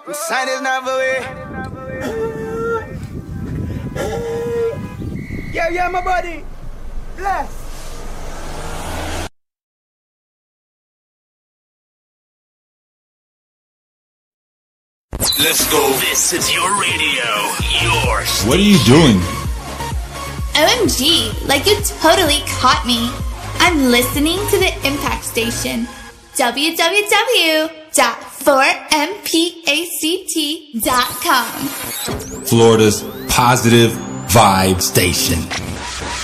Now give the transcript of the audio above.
Sign is not for way. Yeah, my buddy. Bless. Let's go. This is your radio. Your station. What are you doing? OMG, like you totally caught me. I'm listening to the Impact Station. www.4mpact.com. Florida's positive vibe station.